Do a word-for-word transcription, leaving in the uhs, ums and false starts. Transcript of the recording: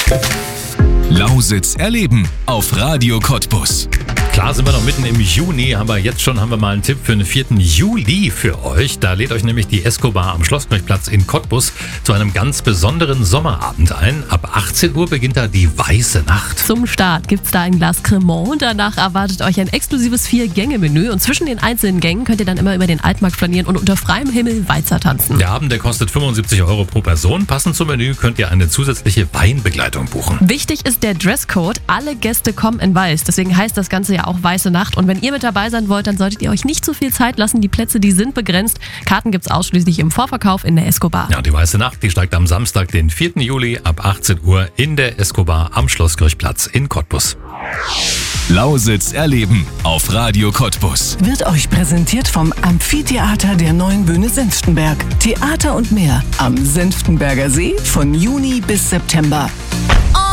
Lausitz erleben auf Radio Cottbus. Klar sind wir noch mitten im Juni, aber jetzt schon haben wir mal einen Tipp für den vierten Juli für euch. Da lädt euch nämlich die Escobar am Schlosskirchplatz in Cottbus zu einem ganz besonderen Sommerabend ein. Ab achtzehn Uhr beginnt da die Weiße Nacht. Zum Start gibt's da ein Glas Cremant. Danach erwartet euch ein exklusives Vier-Gänge-Menü. Und zwischen den einzelnen Gängen könnt ihr dann immer über den Altmarkt flanieren und unter freiem Himmel Walzer tanzen. Der Abend, der kostet fünfundsiebzig Euro pro Person. Passend zum Menü könnt ihr eine zusätzliche Weinbegleitung buchen. Wichtig ist der Dresscode. Alle Gäste kommen in weiß. Deswegen heißt das Ganze ja auch Weiße Nacht. Und wenn ihr mit dabei sein wollt, dann solltet ihr euch nicht zu viel Zeit lassen. Die Plätze, die sind begrenzt. Karten gibt's ausschließlich im Vorverkauf in der Escobar. Ja, die Weiße Nacht, die steigt am Samstag, den vierten Juli ab achtzehn Uhr in der Escobar am Schlosskirchplatz in Cottbus. Lausitz erleben auf Radio Cottbus. Wird euch präsentiert vom Amphitheater der Neuen Bühne Senftenberg. Theater und mehr am Senftenberger See von Juni bis September.